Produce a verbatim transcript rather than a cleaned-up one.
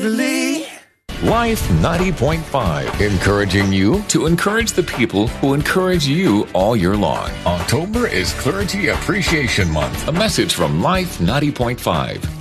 lately. Life ninety point five, encouraging you to encourage the people who encourage you all year long. October is Clergy Appreciation Month. A message from Life ninety point five.